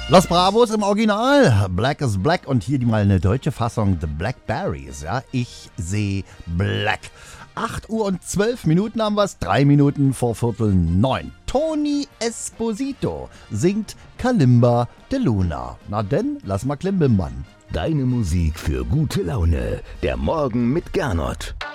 Los Bravos im Original, Black is Black und hier mal eine deutsche Fassung, The Blackberries, ja, ich sehe Black. 8 Uhr und 12 Minuten haben wir es, 3 Minuten vor 8:45. Tony Esposito singt Kalimba de Luna. Na denn, lass mal klimbimbern. Deine Musik für gute Laune, der Morgen mit Gernot.